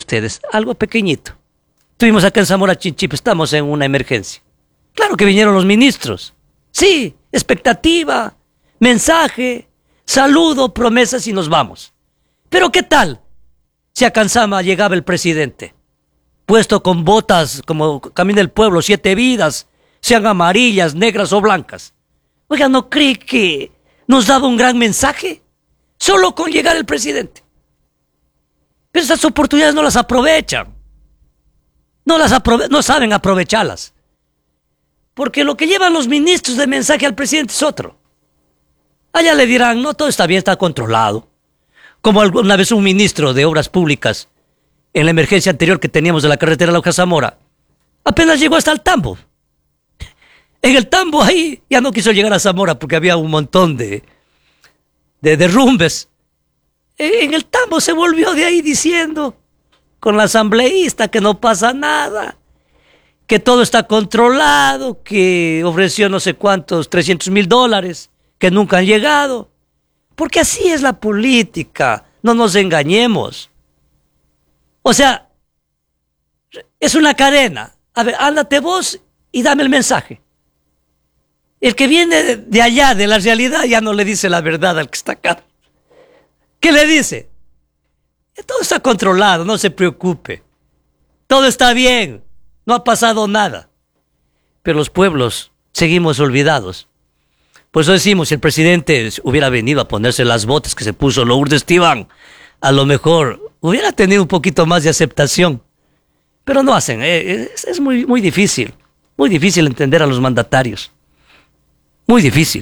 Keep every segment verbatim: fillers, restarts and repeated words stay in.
ustedes, algo pequeñito. Tuvimos acá en Zamora Chinchipe, estamos en una emergencia. Claro que vinieron los ministros. Sí, expectativa, mensaje, saludo, promesas y nos vamos. Pero ¿qué tal si a Cansama llegaba el presidente? Puesto con botas como camina el pueblo, siete vidas, sean amarillas, negras o blancas. Oiga, ¿no cree que nos daba un gran mensaje? Solo con llegar el presidente. Pero esas oportunidades no las aprovechan. No, las aprove- no saben aprovecharlas. Porque lo que llevan los ministros de mensaje al presidente es otro. Allá le dirán, no, todo está bien, está controlado. Como alguna vez un ministro de Obras Públicas, en la emergencia anterior que teníamos de la carretera Lauja Zamora, apenas llegó hasta el tambo. En el tambo ahí ya no quiso llegar a Zamora porque había un montón de, de derrumbes. En el tambo se volvió de ahí diciendo, con la asambleísta, que no pasa nada, que todo está controlado, que ofreció no sé cuántos, trescientos mil dólares, que nunca han llegado. Porque así es la política, no nos engañemos. O sea, es una cadena. A ver, ándate vos y dame el mensaje. El que viene de, de allá, de la realidad, ya no le dice la verdad al que está acá. ¿Qué le dice? Todo está controlado, no se preocupe. Todo está bien, no ha pasado nada. Pero los pueblos seguimos olvidados. Por eso decimos, si el presidente hubiera venido a ponerse las botas que se puso Lourdes Tibán, a lo mejor hubiera tenido un poquito más de aceptación. Pero no hacen, es, es muy, muy difícil, muy difícil entender a los mandatarios. Muy difícil.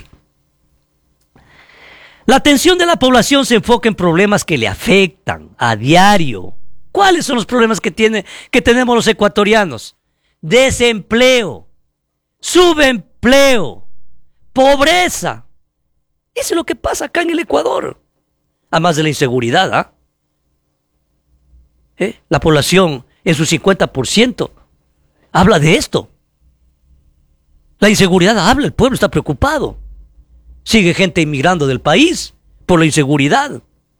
La atención de la población se enfoca en problemas que le afectan a diario. ¿Cuáles son los problemas que, tiene, que tenemos los ecuatorianos? Desempleo, subempleo, pobreza. Eso es lo que pasa acá en el Ecuador. Además de la inseguridad, ¿ah? ¿Eh? La población en su cincuenta por ciento habla de esto. La inseguridad habla, el pueblo está preocupado. Sigue gente inmigrando del país por la inseguridad.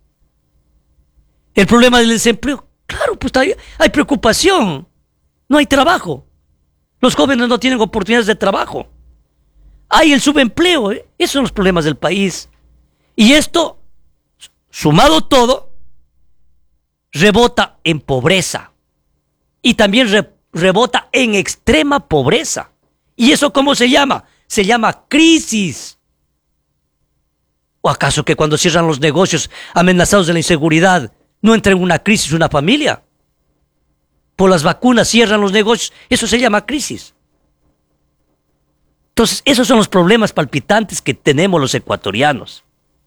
El problema del desempleo, claro, pues hay, hay preocupación. No hay trabajo. Los jóvenes no tienen oportunidades de trabajo. Hay el subempleo, ¿eh? Esos son los problemas del país. Y esto, sumado todo, rebota en pobreza. Y también re, rebota en extrema pobreza. ¿Y eso cómo se llama? Se llama crisis. ¿O acaso que cuando cierran los negocios amenazados de la inseguridad no entra en una crisis una familia? Por las vacunas cierran los negocios, eso se llama crisis. Entonces, esos son los problemas palpitantes que tenemos los ecuatorianos.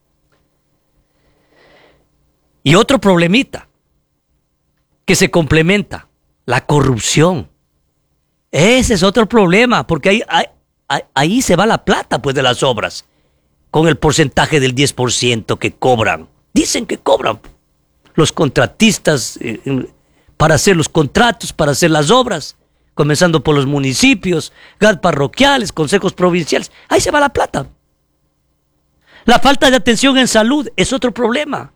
Y otro problemita que se complementa, la corrupción. Ese es otro problema, porque ahí, ahí, ahí se va la plata pues de las obras, con el porcentaje del diez por ciento que cobran. Dicen que cobran los contratistas eh, para hacer los contratos, para hacer las obras, comenzando por los municipios, G A D parroquiales, consejos provinciales. Ahí se va la plata. La falta de atención en salud es otro problema.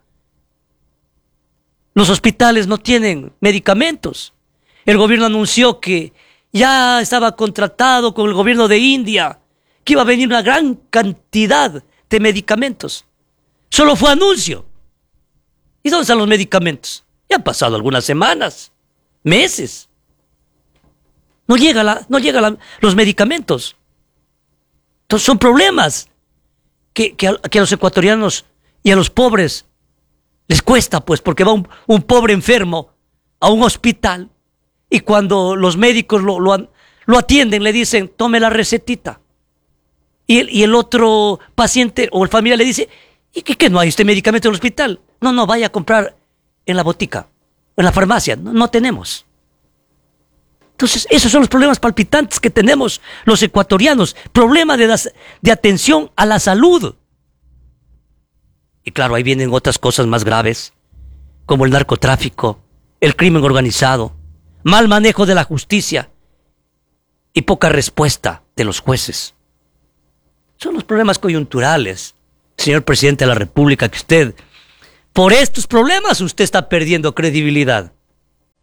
Los hospitales no tienen medicamentos. El gobierno anunció que ya estaba contratado con el gobierno de India, que iba a venir una gran cantidad de medicamentos. Solo fue anuncio. ¿Y dónde están los medicamentos? Ya han pasado algunas semanas, meses. No llega la, no llega la, los medicamentos. Entonces son problemas que, que, a, que a los ecuatorianos y a los pobres les cuesta, pues, porque va un, un pobre enfermo a un hospital y cuando los médicos lo, lo, lo atienden le dicen, tome la recetita. Y el, y el otro paciente o el familiar le dice, ¿y qué, qué no hay este medicamento en el hospital? No, no, vaya a comprar en la botica, en la farmacia, no, no tenemos. Entonces, esos son los problemas palpitantes que tenemos los ecuatorianos, problema de, las, de atención a la salud. Y claro, ahí vienen otras cosas más graves, como el narcotráfico, el crimen organizado, mal manejo de la justicia y poca respuesta de los jueces. Son los problemas coyunturales, señor presidente de la República, que usted, por estos problemas, usted está perdiendo credibilidad.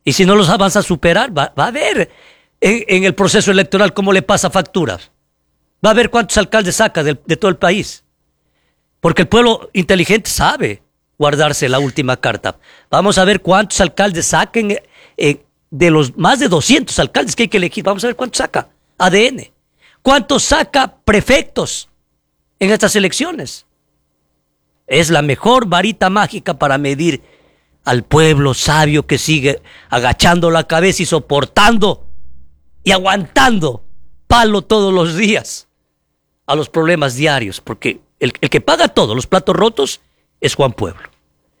Y si no los avanza a superar, va, va a ver en, en el proceso electoral cómo le pasa facturas. Va a ver cuántos alcaldes saca de, de todo el país. Porque el pueblo inteligente sabe guardarse la última carta. Vamos a ver cuántos alcaldes saquen eh, de los más de doscientos alcaldes que hay que elegir. Vamos a ver cuántos saca A D N. ¿Cuántos saca prefectos en estas elecciones? Es la mejor varita mágica para medir al pueblo sabio que sigue agachando la cabeza y soportando y aguantando palo todos los días a los problemas diarios, porque el, el que paga todos los platos rotos es Juan Pueblo.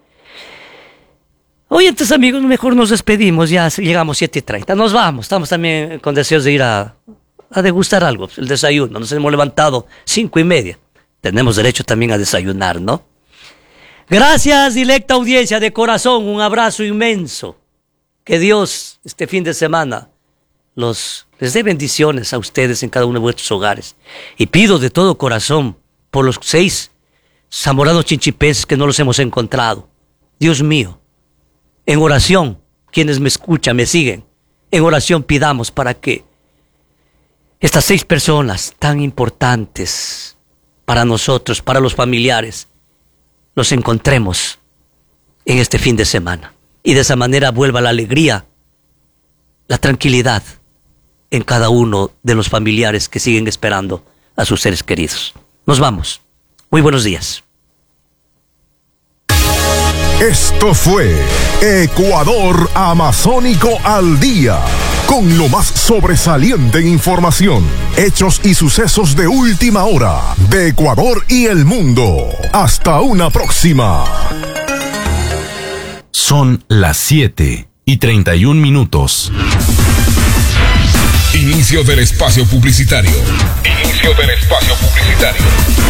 Oye, entonces, amigos, mejor nos despedimos, ya llegamos siete y treinta, nos vamos, estamos también con deseos de ir a, a degustar algo, el desayuno, nos hemos levantado cinco y media, tenemos derecho también a desayunar, ¿no? Gracias, dilecta audiencia, de corazón, un abrazo inmenso, que Dios este fin de semana los, les dé bendiciones a ustedes en cada uno de vuestros hogares, y pido de todo corazón por los seis zamoranos chinchipenses que no los hemos encontrado, Dios mío, en oración, quienes me escuchan, me siguen, en oración pidamos para que estas seis personas tan importantes para nosotros, para los familiares, los encontremos en este fin de semana. Y de esa manera vuelva la alegría, la tranquilidad en cada uno de los familiares que siguen esperando a sus seres queridos. Nos vamos. Muy buenos días. Esto fue Ecuador Amazónico al Día, con lo más sobresaliente en información, hechos y sucesos de última hora de Ecuador y el mundo. Hasta una próxima. Son las siete y treinta y un minutos. Inicio del espacio publicitario. Inicio del espacio publicitario.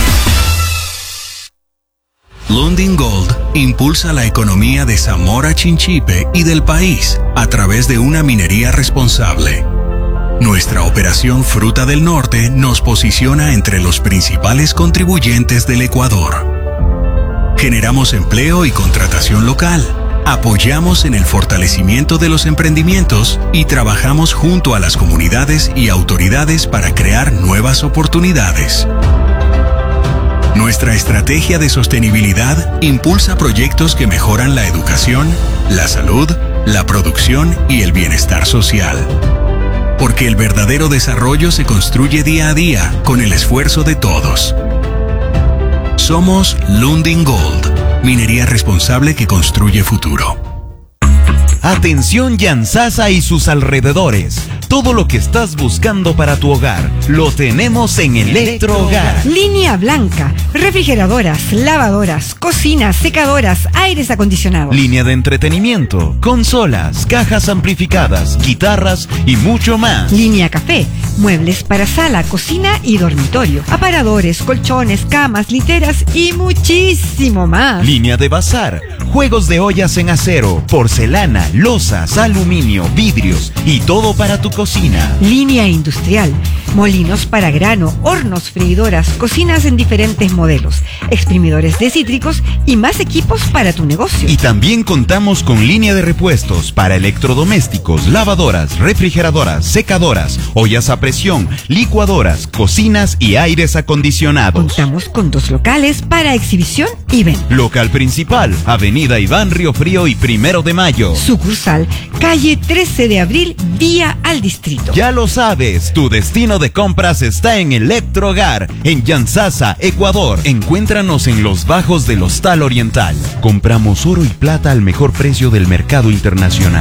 Lundin Gold impulsa la economía de Zamora Chinchipe y del país a través de una minería responsable. Nuestra operación Fruta del Norte nos posiciona entre los principales contribuyentes del Ecuador. Generamos empleo y contratación local, apoyamos en el fortalecimiento de los emprendimientos y trabajamos junto a las comunidades y autoridades para crear nuevas oportunidades. Nuestra estrategia de sostenibilidad impulsa proyectos que mejoran la educación, la salud, la producción y el bienestar social. Porque el verdadero desarrollo se construye día a día con el esfuerzo de todos. Somos Lundin Gold, minería responsable que construye futuro. Atención Yansasa y sus alrededores. Todo lo que estás buscando para tu hogar, lo tenemos en Electrohogar. Línea blanca, refrigeradoras, lavadoras, cocinas, secadoras, aires acondicionados. Línea de entretenimiento, consolas, cajas amplificadas, guitarras y mucho más. Línea café, muebles para sala, cocina y dormitorio, aparadores, colchones, camas, literas y muchísimo más. Línea de bazar, juegos de ollas en acero, porcelana, losas, aluminio, vidrios y todo para tu cocina. Línea industrial, molinos para grano, hornos, freidoras, cocinas en diferentes modelos, exprimidores de cítricos y más equipos para tu negocio. Y también contamos con línea de repuestos para electrodomésticos, lavadoras, refrigeradoras, secadoras, ollas a presión, licuadoras, cocinas y aires acondicionados. Contamos con dos locales para exhibición y venta. Local principal, Avenida Iván Río Frío y Primero de Mayo. Sucursal, calle trece de abril, vía al distrito. Ya lo sabes, tu destino de compras está en Electrohogar, en Yansasa, Ecuador. Encuéntranos en los bajos del Hostal Oriental. Compramos oro y plata al mejor precio del mercado internacional.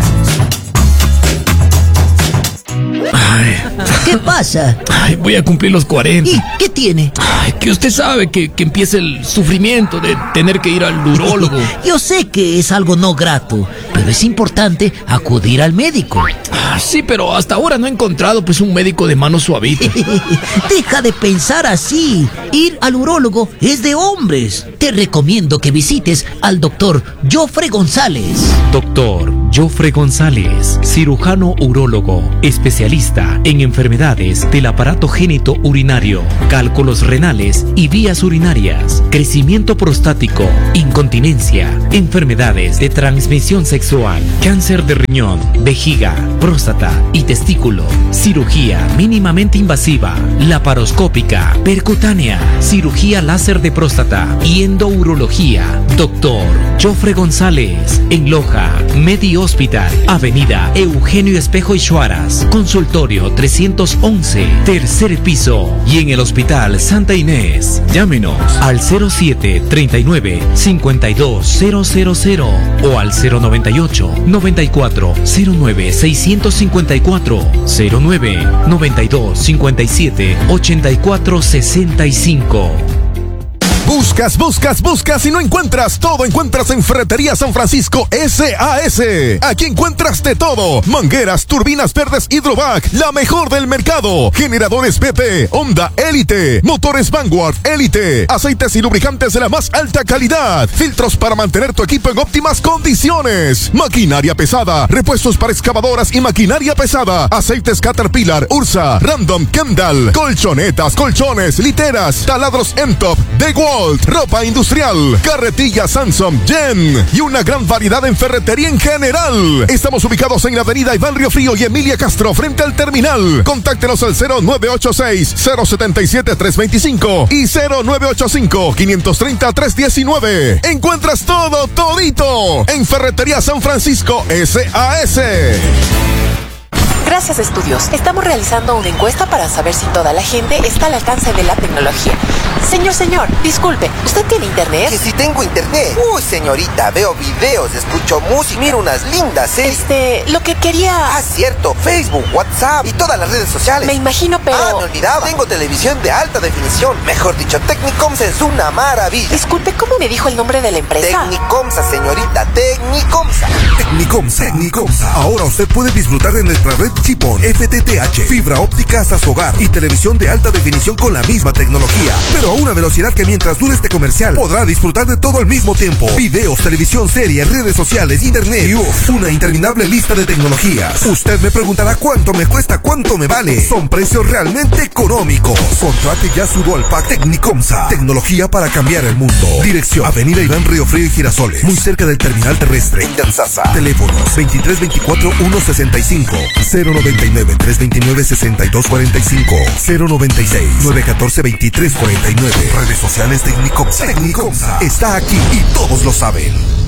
Ay. ¿Qué pasa? Ay, voy a cumplir los cuarenta. ¿Y qué tiene? Ay, que usted sabe que, que empieza el sufrimiento de tener que ir al urólogo. Yo sé que es algo no grato, pero es importante acudir al médico. Ah, sí, pero hasta ahora no he encontrado pues un médico de mano suavita. Deja de pensar así. Ir al urólogo es de hombres. te recomiendo que visites al doctor Jofre González. Doctor Jofre González, cirujano urólogo, especialista en enfermedades del aparato genitourinario, cálculos renales y vías urinarias, crecimiento prostático, incontinencia, enfermedades de transmisión sexual, cáncer de riñón, vejiga, próstata y testículo, cirugía mínimamente invasiva, laparoscópica, percutánea, cirugía láser de próstata y endourología. Doctor Jofre González, en Loja, Medi Hospital, Avenida Eugenio Espejo y Suárez, consultorio trescientos once, tercer piso, y en el Hospital Santa Inés. Llámenos al cero siete treinta y nueve cincuenta y dos cero cero cero o al cero noventa y ocho noventa y cuatro cero nueve seiscientos cincuenta y cuatro, cero nueve noventa y dos cincuenta y siete ochenta y cuatro sesenta y cinco. Buscas, buscas, buscas y no encuentras. Todo encuentras en Ferretería San Francisco S A S. Aquí encuentras de todo: mangueras, turbinas verdes Hydrovac, la mejor del mercado; generadores B P, Honda Elite, motores Vanguard Elite, aceites y lubricantes de la más alta calidad, filtros para mantener tu equipo en óptimas condiciones, maquinaria pesada, repuestos para excavadoras y maquinaria pesada, aceites Caterpillar, Ursa, Random, Kendall, colchonetas, colchones, literas, taladros M-Top, DeWalt, ropa industrial, carretilla Samsung, Jen y una gran variedad en ferretería en general. Estamos ubicados en la avenida Iván Riofrío y Emilia Castro, frente al terminal. Contáctenos al cero nueve ocho seis, cero siete siete, tres dos cinco y cero nueve ocho cinco, cinco tres cero, tres uno nueve. Encuentras todo, todito en Ferretería San Francisco S A S. Gracias, Estudios. Estamos realizando una encuesta para saber si toda la gente está al alcance de la tecnología. Señor, señor, disculpe, ¿usted tiene internet? Que si tengo internet. Uy, señorita, veo videos, escucho música, miro unas lindas series. Este, lo que quería... Ah, cierto, Facebook, WhatsApp y todas las redes sociales. Me imagino, pero... Ah, me olvidaba. Tengo televisión de alta definición. Mejor dicho, Tecnicomsa es una maravilla. Disculpe, ¿cómo me dijo el nombre de la empresa? Tecnicomsa, señorita, Tecnicomsa. Tecnicomsa. Tecnicomsa. Ahora usted puede disfrutar de nuestra red Chipón, F T T H, fibra óptica hasta su hogar y televisión de alta definición con la misma tecnología, pero a una velocidad que mientras dure este comercial podrá disfrutar de todo al mismo tiempo. Videos, televisión, series, redes sociales, internet y uf, una interminable lista de tecnologías. Usted me preguntará cuánto me cuesta, cuánto me vale. Son precios realmente económicos. Contrate ya su Dual Pack Tecnicomsa. Tecnología para cambiar el mundo. Dirección: Avenida Iván Riofrío y Girasoles, muy cerca del terminal terrestre en Yanzasa. Teléfonos: veintitrés veinticuatro ciento sesenta y cinco, cero noventa y nueve, trescientos veintinueve, sesenta y dos cuarenta y cinco, cero noventa y seis, novecientos catorce, veintitrés cuarenta y nueve. Redes sociales Tecnicomsa. Tecnicomsa está aquí y todos lo saben.